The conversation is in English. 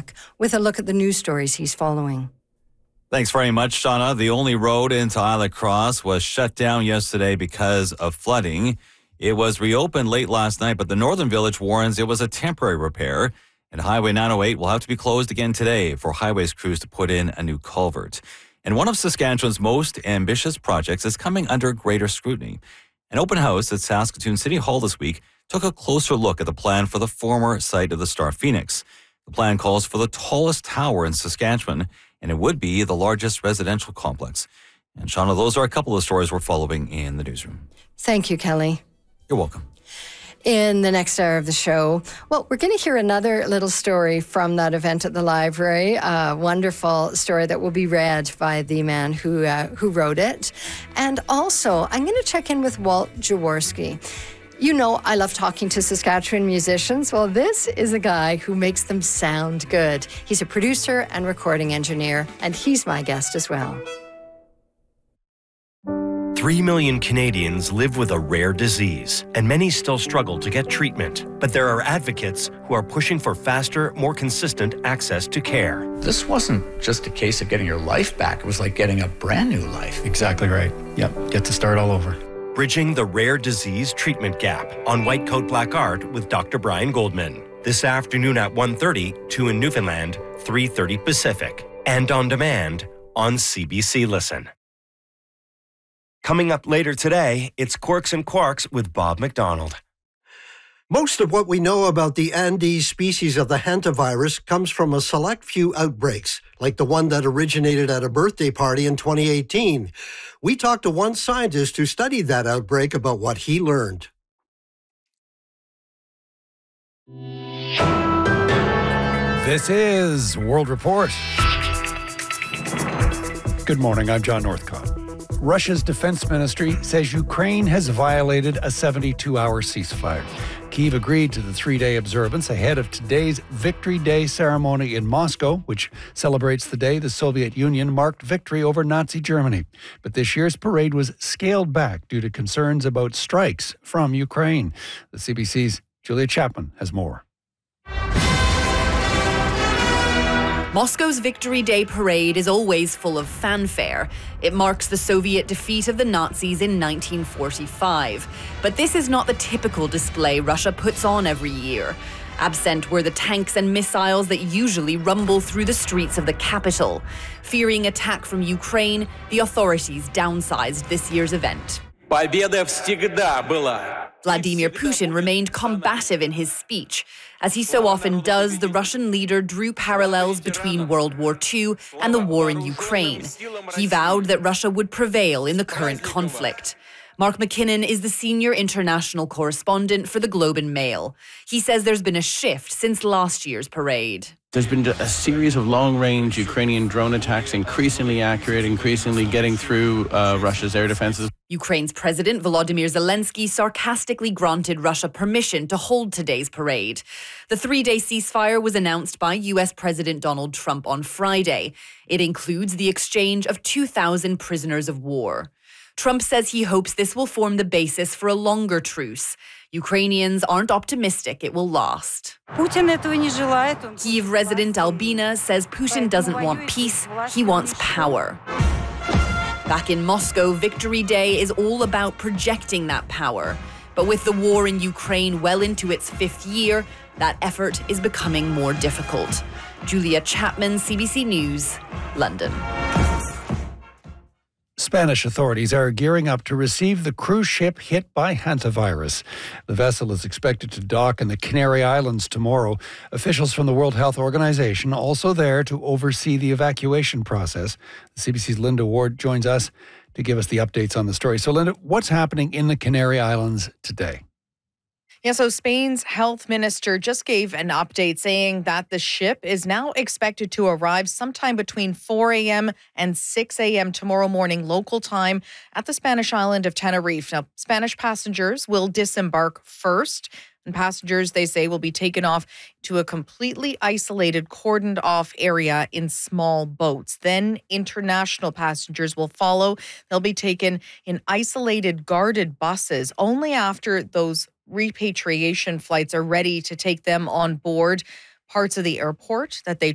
back with a look at the news stories he's following. Thanks very much, Shauna. The only road into Isla Cross was shut down yesterday because of flooding. It was reopened late last night, but the Northern Village warns it was a temporary repair. And Highway 908 will have to be closed again today for highways crews to put in a new culvert. And one of Saskatchewan's most ambitious projects is coming under greater scrutiny. An open house at Saskatoon City Hall this week took a closer look at the plan for the former site of the Star Phoenix. The plan calls for the tallest tower in Saskatchewan, and it would be the largest residential complex. And Shauna, those are a couple of stories we're following in the newsroom. Thank you, Kelly. You're welcome. In the next hour of the show, well, we're going to hear another little story from that event at the library, a wonderful story that will be read by the man who wrote it. And also, I'm going to check in with Walt Jaworski. You know, I love talking to Saskatchewan musicians. Well, this is a guy who makes them sound good. He's a producer and recording engineer, and he's my guest as well. 3 million Canadians live with a rare disease, and many still struggle to get treatment. But there are advocates who are pushing for faster, more consistent access to care. This wasn't just a case of getting your life back. It was like getting a brand new life. Exactly right. Yep, get to start all over. Bridging the Rare Disease Treatment Gap on White Coat Black Art with Dr. Brian Goldman. This afternoon at 1:30, 2 in Newfoundland, 3:30 Pacific. And on demand on CBC Listen. Coming up later today, it's Quirks and Quarks with Bob McDonald. Most of what we know about the Andes species of the hantavirus comes from a select few outbreaks, like the one that originated at a birthday party in 2018. We talked to one scientist who studied that outbreak about what he learned. This is World Report. Good morning, I'm John Northcott. Russia's defense ministry says Ukraine has violated a 72-hour ceasefire. Kyiv agreed to the 3-day observance ahead of today's Victory Day ceremony in Moscow, which celebrates the day the Soviet Union marked victory over Nazi Germany. But this year's parade was scaled back due to concerns about strikes from Ukraine. The CBC's Julia Chapman has more. Moscow's Victory Day parade is always full of fanfare. It marks the Soviet defeat of the Nazis in 1945. But this is not the typical display Russia puts on every year. Absent were the tanks and missiles that usually rumble through the streets of the capital. Fearing attack from Ukraine, the authorities downsized this year's event. Vladimir Putin remained combative in his speech. As he so often does, the Russian leader drew parallels between World War II and the war in Ukraine. He vowed that Russia would prevail in the current conflict. Mark McKinnon is the senior international correspondent for the Globe and Mail. He says there's been a shift since last year's parade. There's been a series of long-range Ukrainian drone attacks, increasingly accurate, increasingly getting through Russia's air defenses. Ukraine's President Volodymyr Zelensky sarcastically granted Russia permission to hold today's parade. The 3-day ceasefire was announced by US President Donald Trump on Friday. It includes the exchange of 2,000 prisoners of war. Trump says he hopes this will form the basis for a longer truce. Ukrainians aren't optimistic it will last. Kyiv resident Albina says Putin doesn't want peace, he wants power. Back in Moscow, Victory Day is all about projecting that power. But with the war in Ukraine well into its 5th year, that effort is becoming more difficult. Julia Chapman, CBC News, London. Spanish authorities are gearing up to receive the cruise ship hit by hantavirus. The vessel is expected to dock in the Canary Islands tomorrow. Officials from the World Health Organization also there to oversee the evacuation process. The CBC's Linda Ward joins us to give us the updates on the story. So, Linda, what's happening in the Canary Islands today? Yeah, so Spain's health minister just gave an update saying that the ship is now expected to arrive sometime between 4 a.m. and 6 a.m. tomorrow morning local time at the Spanish island of Tenerife. Now, Spanish passengers will disembark first. And passengers, they say, will be taken off to a completely isolated, cordoned off area in small boats. Then international passengers will follow. They'll be taken in isolated, guarded buses only after those repatriation flights are ready to take them on board parts of the airport that they